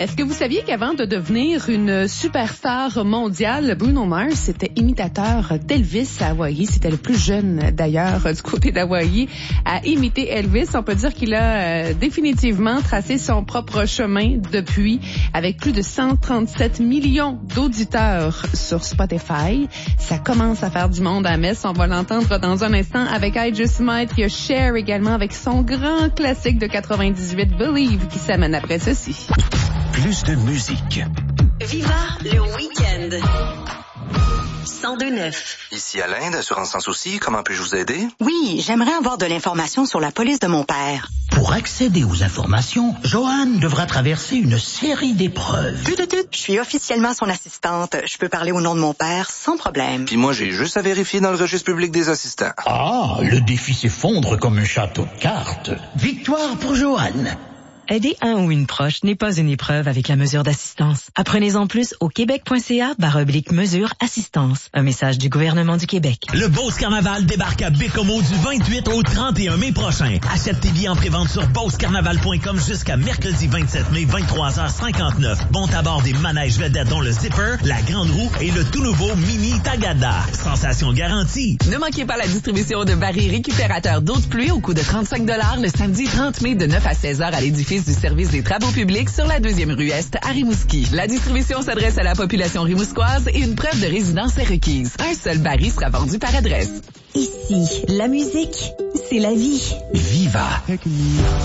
Est-ce que vous saviez qu'avant de devenir une superstar mondiale, Bruno Mars était imitateur d'Elvis à Hawaï? C'était le plus jeune, d'ailleurs, du côté d'Hawaï à imiter Elvis. On peut dire qu'il a définitivement tracé son propre chemin depuis, avec plus de 137 millions d'auditeurs sur Spotify. Ça commence à faire du monde à Metz. On va l'entendre dans un instant avec I Just Might. Il y a Cher également avec son grand classique de 98, Believe, qui s'amène après ceci. Plus de musique. Viva le week-end. 102.9. Ici Alain d'Assurance Sans Souci. Comment puis-je vous aider? Oui, j'aimerais avoir de l'information sur la police de mon père. Pour accéder aux informations, Joanne devra traverser une série d'épreuves. Je suis officiellement son assistante. Je peux parler au nom de mon père sans problème. Puis moi, j'ai juste à vérifier dans le registre public des assistants. Ah, le défi s'effondre comme un château de cartes. Victoire pour Joanne. Aider un ou une proche n'est pas une épreuve avec la mesure d'assistance. Apprenez-en plus au québec.ca/mesure assistance. Un message du gouvernement du Québec. Le Beauce Carnaval débarque à Bécomo du 28 au 31 mai prochain. Achète tes billets en prévente sur beaucecarnaval.com jusqu'à mercredi 27 mai, 23h59. Bon à bord des manèges vedettes dont le Zipper, la Grande Roue et le tout nouveau Mini Tagada. Sensation garantie. Ne manquez pas la distribution de barils récupérateurs d'eau de pluie au coût de 35 $ le samedi 30 mai de 9 à 16h à l'édifice du service des travaux publics sur la 2e rue Est à Rimouski. La distribution s'adresse à la population rimousquoise et une preuve de résidence est requise. Un seul baril sera vendu par adresse. Ici, la musique, c'est la vie. Viva.